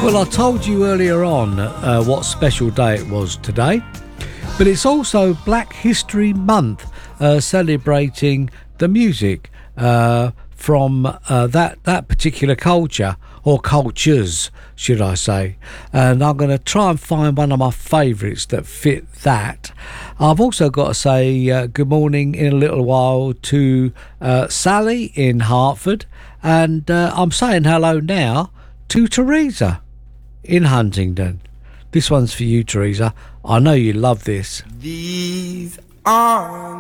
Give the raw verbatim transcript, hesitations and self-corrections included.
Well, I told you earlier on uh, what special day it was today, but it's also Black History Month, uh, celebrating the music uh, from uh, that, that particular culture, or cultures, should I say. And I'm going to try and find one of my favourites that fit that. I've also got to say uh, good morning in a little while to uh, Sally in Hertford, and uh, I'm saying hello now to Teresa in Huntingdon. This one's for you, Teresa. I know you love this. These are